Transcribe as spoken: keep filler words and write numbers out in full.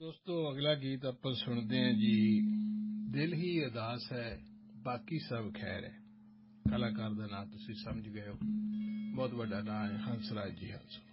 ਦੋਸਤੋ ਅਗਲਾ ਗੀਤ ਆਪਾਂ ਸੁਣਦੇ ਹਾਂ ਜੀ। ਦਿਲ ਹੀ ਉਦਾਸ ਹੈ ਬਾਕੀ ਸਭ ਖੈਰ ਹੈ। ਕਲਾਕਾਰ ਦਾ ਨਾਂ ਤੁਸੀਂ ਸਮਝ ਗਏ ਹੋ, ਬਹੁਤ ਵੱਡਾ ਨਾਂ ਹੈ ਹੰਸ ਰਾਜ ਜੀ ਹੰਸ।